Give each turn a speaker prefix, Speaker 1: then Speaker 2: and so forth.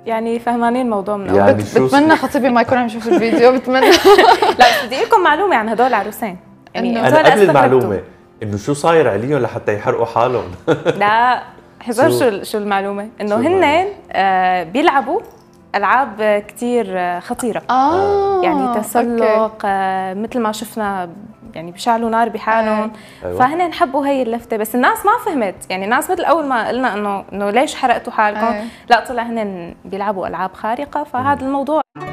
Speaker 1: يعني فهمانين الموضوع من اول.
Speaker 2: يعني
Speaker 3: بتمنى خطيبي ما يكون عم يشوف الفيديو، بتمنى.
Speaker 1: لا بس بدي لكم معلومه عن هدول العروسين، يعني
Speaker 2: انا قبل المعلومه انه شو صاير عليهم لحتى يحرقوا حالهم.
Speaker 1: لا حذر، شو المعلومه؟ انه هن بيلعبوا العاب كثير خطيره. يعني تسلق، مثل ما شفنا يعني بيشعلوا نار بحالهم. أيوة. فهن حبوا هي اللفته، بس الناس ما فهمت، يعني الناس مثل اول ما قلنا انه ليش حرقتوا حالكم. لا طلع هن بيلعبوا العاب خارقه، فهذا الموضوع